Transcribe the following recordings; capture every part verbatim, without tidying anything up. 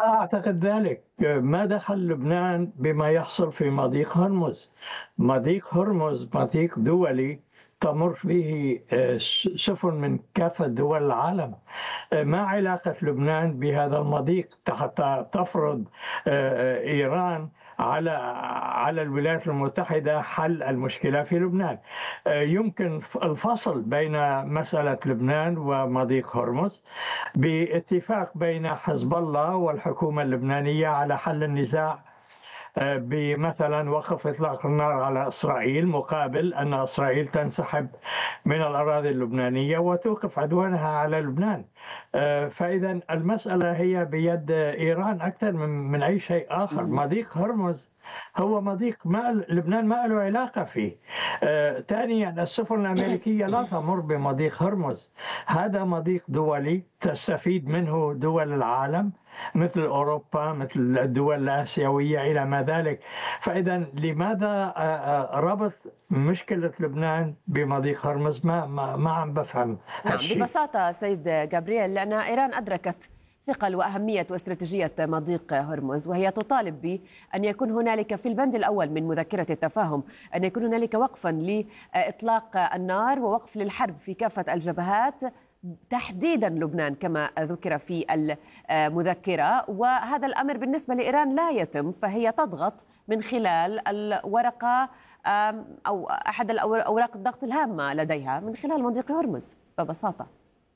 أعتقد ذلك. ما دخل لبنان بما يحصل في مضيق هرمز؟ مضيق هرمز مضيق دولي تمر فيه آه، س- سفن من كافة دول العالم. آه، ما علاقة لبنان بهذا المضيق حتى تفرض آه، آه، إيران على على الولايات المتحدة حل المشكلة في لبنان؟ آه، يمكن الفصل بين مسألة لبنان ومضيق هرمز باتفاق بين حزب الله والحكومة اللبنانية على حل النزاع، آه، بمثلا وقف إطلاق النار على إسرائيل مقابل أن إسرائيل تنسحب من الأراضي اللبنانية وتوقف عدوانها على لبنان. آه، فإذا المسألة هي بيد إيران أكثر من من أي شيء آخر. مهم. مضيق هرمز هو مضيق ما لبنان ما له علاقة فيه. آه، ثانيا، السفن الأمريكية لا تمر بمضيق هرمز. هذا مضيق دولي تستفيد منه دول العالم مثل أوروبا، مثل الدول الآسيوية إلى ما ذلك. فإذا لماذا آه، آه، ربط مشكلة لبنان بمضيق هرمز؟ ما ما, ما عم بفهم نعم، هالشيء. ببساطة سيد جابرييل، لأن إيران أدركت ثقل وأهمية واستراتيجية مضيق هرمز، وهي تطالب بأن يكون هنالك في البند الأول من مذكرة التفاهم أن يكون هنالك وقفا لإطلاق النار ووقف للحرب في كافة الجبهات، تحديدا لبنان كما ذكر في المذكرة. وهذا الأمر بالنسبة لإيران لا يتم، فهي تضغط من خلال الورقة أو أحد أوراق الضغط الهامة لديها من خلال مضيق هرمز ببساطة.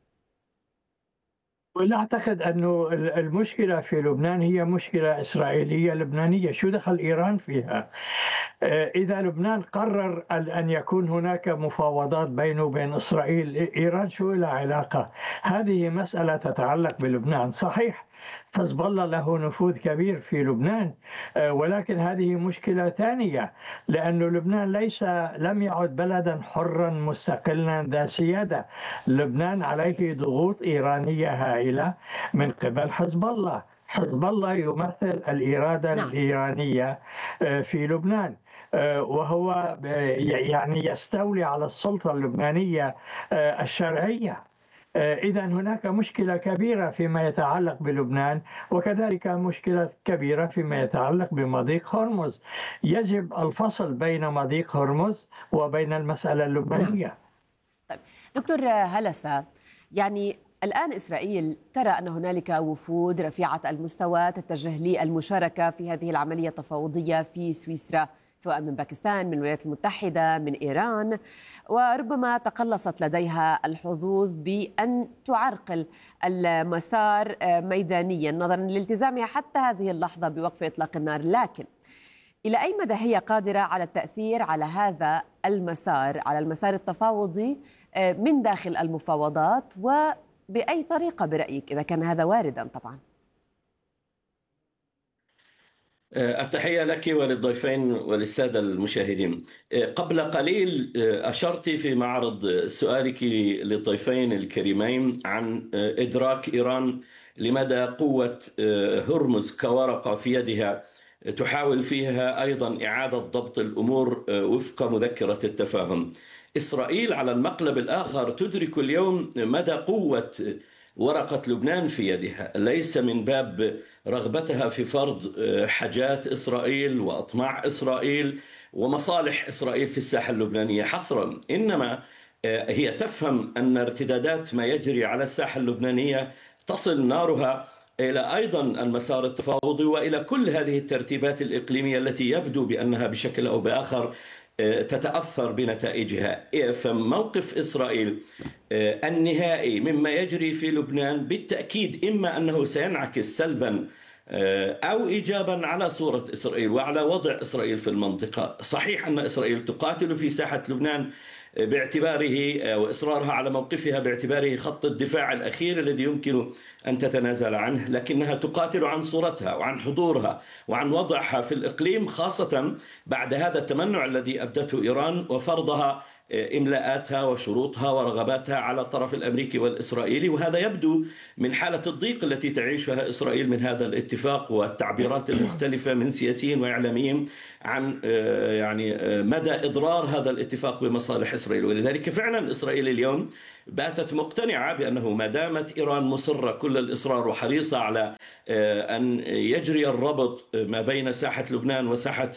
ولا أعتقد أنه المشكلة في لبنان هي مشكلة إسرائيلية لبنانية. شو دخل إيران فيها؟ آه، إذا لبنان قرر أن يكون هناك مفاوضات بينه وبين إسرائيل، إيران شو لها علاقة؟ هذه مسألة تتعلق بلبنان. صحيح حزب الله له نفوذ كبير في لبنان، آه، ولكن هذه مشكلة ثانية، لأن لبنان ليس لم يعد بلدا حرا مستقلا ذا سيادة. لبنان عليه ضغوط إيرانية هائلة من قبل حزب الله. حزب الله يمثل الإرادة نعم. الإيرانية آه، في لبنان، آه، وهو آه، يعني يستولي على السلطة اللبنانية آه، الشرعية. إذا هناك مشكلة كبيرة فيما يتعلق بلبنان، وكذلك مشكلة كبيرة فيما يتعلق بمضيق هرمز. يجب الفصل بين مضيق هرمز وبين المسألة نعم. اللبنانية. طيب دكتور هلسة، يعني الآن إسرائيل ترى أن هنالك وفود رفيعة المستوى تتجه للمشاركة في هذه العملية التفاوضية في سويسرا، سواء من باكستان، من الولايات المتحدة، من إيران، وربما تقلصت لديها الحظوظ بأن تعرقل المسار ميدانيا نظرا لالتزامها حتى هذه اللحظة بوقف إطلاق النار. لكن إلى أي مدى هي قادرة على التأثير على هذا المسار، على المسار التفاوضي من داخل المفاوضات، وبأي طريقة برأيك إذا كان هذا واردا؟ طبعا. التحية لك وللضيفين وللسادة المشاهدين. قبل قليل أشرت في معرض سؤالك للضيفين الكريمين عن إدراك إيران لمدى قوة هرمز كورقة في يدها تحاول فيها أيضا إعادة ضبط الأمور وفق مذكرة التفاهم. إسرائيل على المقلب الآخر تدرك اليوم مدى قوة ورقة لبنان في يدها، ليس من باب رغبتها في فرض حاجات إسرائيل وأطماع إسرائيل ومصالح إسرائيل في الساحة اللبنانية حصرا، إنما هي تفهم أن ارتدادات ما يجري على الساحة اللبنانية تصل نارها إلى أيضا المسار التفاوضي وإلى كل هذه الترتيبات الإقليمية التي يبدو بأنها بشكل أو بآخر تتأثر بنتائجها. فموقف إسرائيل النهائي مما يجري في لبنان بالتأكيد إما أنه سينعكس سلبا أو إيجابا على صورة إسرائيل وعلى وضع إسرائيل في المنطقة. صحيح أن إسرائيل تقاتل في ساحة لبنان باعتباره وإصرارها على موقفها باعتباره خط الدفاع الأخير الذي يمكن أن تتنازل عنه، لكنها تقاتل عن صورتها وعن حضورها وعن وضعها في الإقليم، خاصة بعد هذا التمنع الذي أبدته إيران وفرضها إملاءاتها وشروطها ورغباتها على الطرف الأمريكي والإسرائيلي. وهذا يبدو من حالة الضيق التي تعيشها إسرائيل من هذا الاتفاق والتعبيرات المختلفة من سياسيين وإعلاميين عن يعني مدى إضرار هذا الاتفاق بمصالح إسرائيل. ولذلك فعلا إسرائيل اليوم باتت مقتنعة بأنه ما دامت إيران مصرة كل الإصرار وحريصة على أن يجري الربط ما بين ساحة لبنان وساحة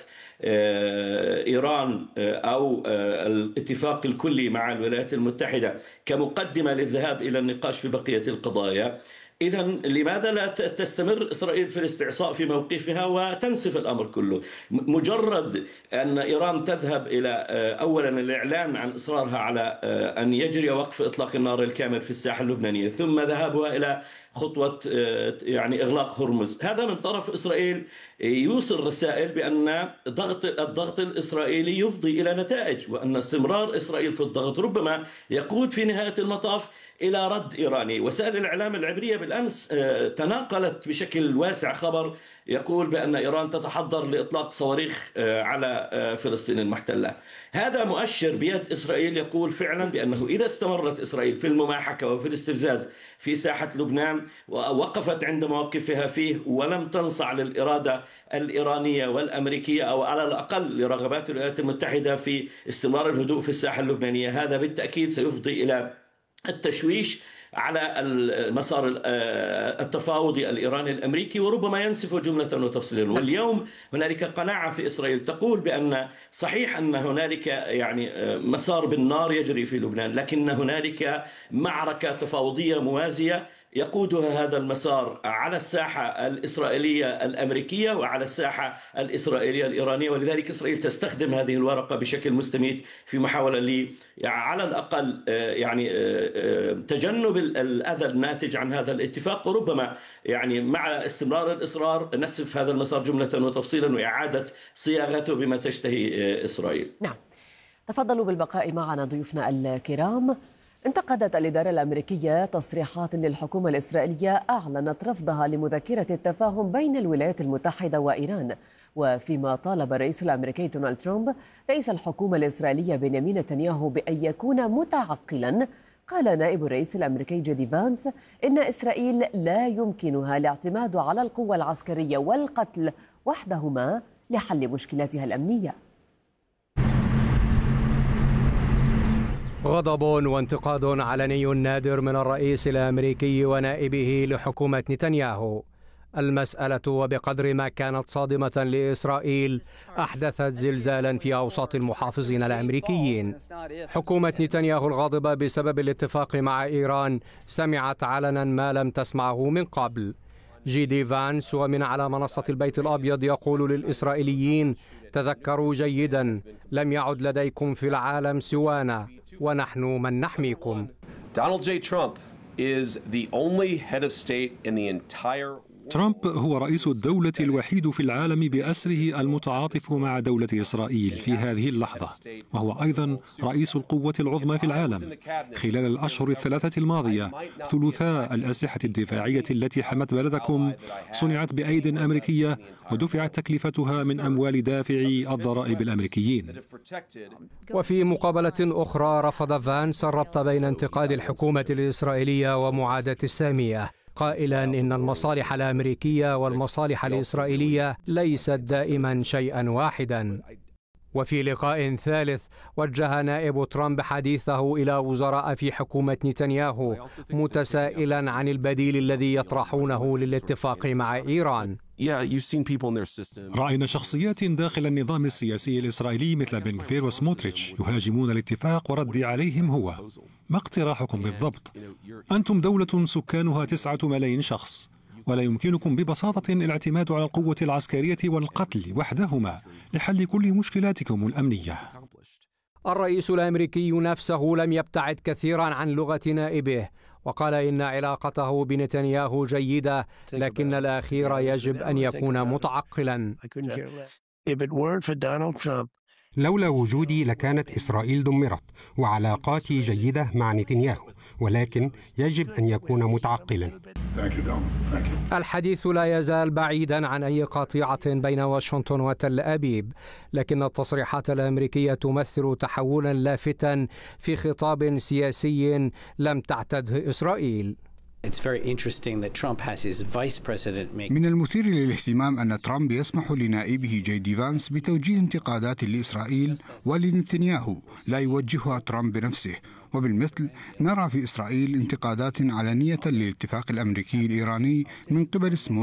إيران أو الاتفاق الكلي مع الولايات المتحدة كمقدمة للذهاب إلى النقاش في بقية القضايا، إذا لماذا لا تستمر إسرائيل في الاستعصاء في موقفها وتنسف الأمر كله؟ مجرد أن إيران تذهب إلى أولا الإعلان عن إصرارها على أن يجري وقف إطلاق النار الكامل في الساحة اللبنانية، ثم ذهابها إلى خطوة يعني إغلاق هرمز، هذا من طرف إسرائيل يوصل رسائل بأن ضغط الضغط الإسرائيلي يفضي إلى نتائج، وأن استمرار إسرائيل في الضغط ربما يقود في نهاية المطاف إلى رد إيراني. وسائل الإعلام العبرية بالأمس تناقلت بشكل واسع خبر يقول بأن إيران تتحضر لإطلاق صواريخ على فلسطين المحتلة. هذا مؤشر بيد إسرائيل يقول فعلا بأنه إذا استمرت إسرائيل في المماحكة وفي الاستفزاز في ساحة لبنان ووقفت عند مواقفها فيه ولم تنصع للإرادة الإيرانية والأمريكية أو على الأقل لرغبات الولايات المتحدة في استمرار الهدوء في الساحة اللبنانية، هذا بالتأكيد سيفضي إلى التشويش على المسار التفاوضي الإيراني الأمريكي، وربما ينسف جملة وتفصيلا. واليوم هنالك قناعة في إسرائيل تقول بأن صحيح أن هنالك يعني مسار بالنار يجري في لبنان، لكن هنالك معركة تفاوضية موازية يقودها هذا المسار على الساحة الإسرائيلية الأمريكية وعلى الساحة الإسرائيلية الإيرانية، ولذلك إسرائيل تستخدم هذه الورقة بشكل مستميت في محاولة لي على الأقل يعني تجنب الأذى الناتج عن هذا الاتفاق، وربما يعني مع استمرار الإصرار نسف هذا المسار جملة وتفصيلا وإعادة صياغته بما تشتهي إسرائيل. نعم، تفضلوا بالبقاء معنا ضيوفنا الكرام. انتقدت الإدارة الأمريكية تصريحات للحكومة الإسرائيلية أعلنت رفضها لمذكرة التفاهم بين الولايات المتحدة وإيران، وفيما طالب الرئيس الأمريكي دونالد ترامب رئيس الحكومة الإسرائيلية بنيامين نتنياهو بأن يكون متعقلا، قال نائب الرئيس الأمريكي جي دي فانس إن إسرائيل لا يمكنها الاعتماد على القوة العسكرية والقتل وحدهما لحل مشكلاتها الأمنية. غضب وانتقاد علني نادر من الرئيس الأمريكي ونائبه لحكومة نتنياهو. المسألة وبقدر ما كانت صادمة لإسرائيل أحدثت زلزالا في أوساط المحافظين الأمريكيين. حكومة نتنياهو الغاضبة بسبب الاتفاق مع إيران سمعت علنا ما لم تسمعه من قبل. جي دي فانس ومن على منصة البيت الأبيض يقول للإسرائيليين: تذكروا جيدا، لم يعد لديكم في العالم سوانا ونحن من نحميكم. Donald J. Trump is the only head of state in the entire ترامب هو رئيس الدولة الوحيد في العالم بأسره المتعاطف مع دولة إسرائيل في هذه اللحظة، وهو أيضا رئيس القوة العظمى في العالم. خلال الأشهر الثلاثة الماضية ثلثاء الأسلحة الدفاعية التي حمت بلدكم صنعت بأيد أمريكية ودفعت تكلفتها من أموال دافعي الضرائب الأمريكيين. وفي مقابلة أخرى رفض فانس الربط بين انتقاد الحكومة الإسرائيلية ومعاداة السامية، قائلا إن المصالح الأمريكية والمصالح الإسرائيلية ليست دائما شيئا واحدا. وفي لقاء ثالث وجه نائب ترامب حديثه إلى وزراء في حكومة نتنياهو متسائلا عن البديل الذي يطرحونه للاتفاق مع إيران. رأينا شخصيات داخل النظام السياسي الإسرائيلي مثل بن غفير وسموتريتش يهاجمون الاتفاق، وردي عليهم هو: ما اقتراحكم بالضبط؟ أنتم دولة سكانها تسعة ملايين شخص، ولا يمكنكم ببساطة الاعتماد على القوة العسكرية والقتل وحدهما لحل كل مشكلاتكم الأمنية. الرئيس الأمريكي نفسه لم يبتعد كثيرا عن لغة نائبه، وقال إن علاقته بنتنياهو جيدة، لكن الأخير يجب أن يكون متعقلا. لولا وجودي لكانت إسرائيل دمرت، وعلاقاتي جيدة مع نتنياهو، ولكن يجب أن يكون متعقلا. الحديث لا يزال بعيدا عن أي قطيعة بين واشنطن وتل أبيب، لكن التصريحات الأمريكية تمثل تحولا لافتا في خطاب سياسي لم تعتده إسرائيل. من المثير للاهتمام أن ترامب يسمح لنائبه جي دي فانس بتوجيه انتقادات لإسرائيل ولنتنياهو لا يوجهها ترامب بنفسه، وبالمثل نرى في إسرائيل انتقادات علنية للاتفاق الأمريكي الإيراني من قبل سموتريتش